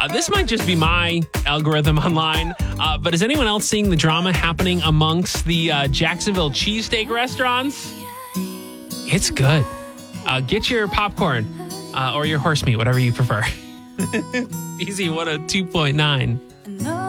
This might just be my algorithm online, but is anyone else seeing the drama happening amongst the Jacksonville cheesesteak restaurants? It's good. Get your popcorn or your horse meat, whatever you prefer. Easy 102.9.